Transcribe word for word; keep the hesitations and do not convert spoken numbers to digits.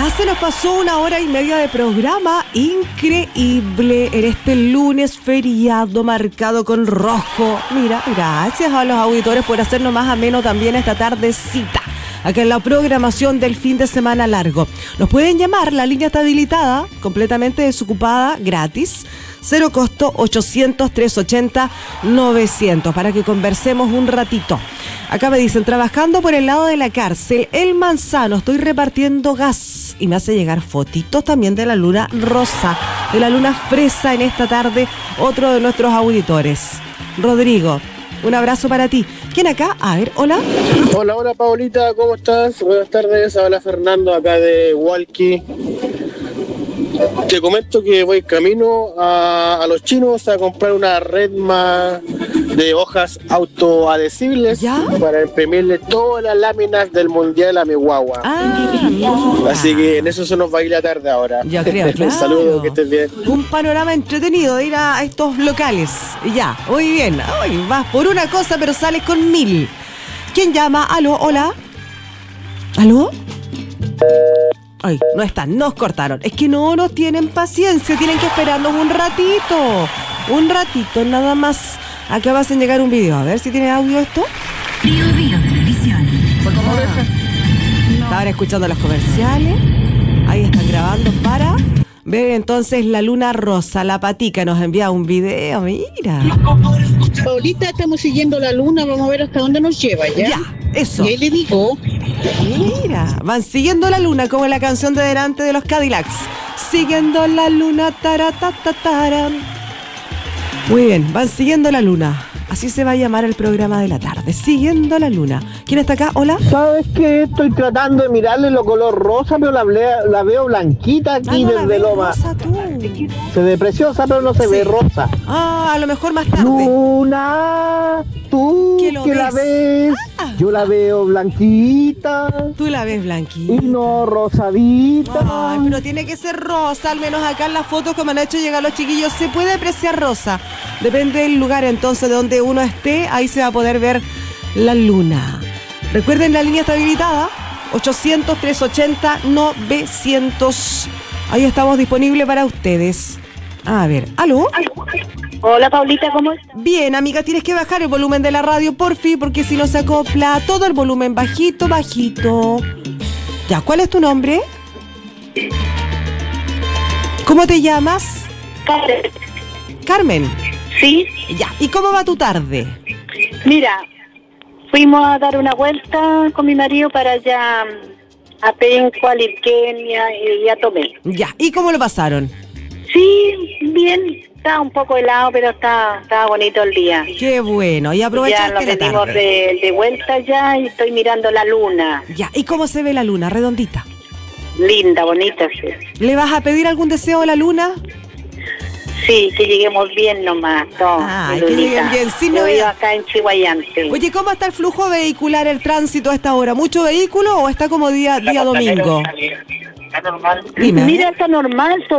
Ya se nos pasó una hora y media de programa increíble en este lunes feriado marcado con rojo. Mira, gracias a los auditores por hacernos más ameno también esta tardecita, acá en la programación del fin de semana largo. Nos pueden llamar, la línea está habilitada, completamente desocupada, gratis. Cero costo, ochocientos, trescientos ochenta, novecientos, para que conversemos un ratito. Acá me dicen, trabajando por el lado de la cárcel, El Manzano, estoy repartiendo gas. Y me hace llegar fotitos también de la luna rosa, de la luna fresa en esta tarde, otro de nuestros auditores. Rodrigo, un abrazo para ti. ¿Quién acá? A ver, hola. Hola, hola Paulita, ¿cómo estás? Buenas tardes, habla Fernando acá de Hualqui. Te comento que voy camino a, a los chinos a comprar una redma de hojas autoadhesibles. ¿Ya? Para imprimirle todas las láminas del mundial a mi guagua. Ah, mira. Así que en eso se nos va a ir la tarde ahora. Yo creo, claro. Un saludo, que estés bien. Un panorama entretenido de ir a estos locales. Ya, muy bien. Ay, vas por una cosa pero sales con mil. ¿Quién llama? ¿Aló? ¿Hola? ¿Aló? Ay, no están, nos cortaron. Es que no nos tienen paciencia, tienen que esperarnos un ratito. Un ratito, nada más. Acá vas a llegar un video. A ver si tiene audio esto. Bio Bio Televisión. Estaban escuchando los comerciales. Ahí están grabando para ver entonces la luna rosa. La Patica nos envía un video, mira. Paulita, estamos siguiendo la luna, vamos a ver hasta dónde nos lleva, ¿ya? Ya, eso. Y ahí le digo, Mira, van siguiendo la luna como en la canción de delante de los Cadillacs. Siguiendo la luna, taratatatara. Muy bien, van siguiendo la luna. Así se va a llamar el programa de la tarde. Siguiendo la luna. ¿Quién está acá? Hola. ¿Sabes qué? Estoy tratando de mirarle lo color rosa, pero la, ble- la veo blanquita aquí Ah, no la desde ves Loma. rosa tú. Se ve preciosa, pero no se Sí. ve rosa. Ah, a lo mejor más tarde. Luna, tú ¿Que que, lo la ves? ves, Ah. yo la veo blanquita Tú la ves y blanquita. no rosadita. Ay, pero tiene que ser rosa, al menos acá en las fotos que me han hecho llegar los chiquillos se puede apreciar rosa. Depende del lugar entonces de donde uno esté, ahí se va a poder ver la luna. Recuerden, la línea está habilitada, ochocientos, trescientos ochenta, novecientos. Ahí estamos disponibles para ustedes. A ver, ¿aló? Hola Paulita, ¿cómo estás? Bien, amiga, tienes que bajar el volumen de la radio, por fin, porque si no se acopla todo el volumen bajito, bajito. Ya, ¿cuál es tu nombre? ¿Cómo te llamas? Karen. Carmen. Sí, Ya, ¿y cómo va tu tarde? mira, fuimos a dar una vuelta con mi marido para allá a Penco, a Lirquenia y a Tomé. Ya, ¿y cómo lo pasaron? Sí, bien, está un poco helado, pero está, está bonito el día. Qué bueno, y Ya aprovechaste nos la venimos tarde. de, de vuelta ya y estoy mirando la luna. Ya, ¿y cómo se ve la luna? Redondita. Linda, bonita, sí. ¿Le vas a pedir algún deseo a la luna? Sí, que lleguemos bien nomás, todo. Ay, mi que lunita. lleguen bien, sí, no Yo vivo vea- acá en Chihuayante. Oye, ¿cómo está el flujo vehicular, el tránsito a esta hora? ¿Mucho vehículo o está como día, día domingo? Dime. Mira, está normal.